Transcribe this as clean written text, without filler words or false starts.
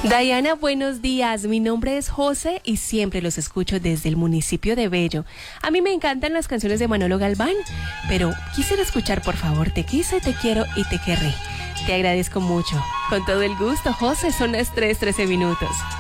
Diana, buenos días. Mi nombre es José y siempre los escucho desde el municipio de Bello. A mí me encantan las canciones de Manolo Galván, pero quisiera escuchar, por favor, Te quise, te quiero y te querré. Te agradezco mucho. Con todo el gusto, José, son las 3:13 minutos.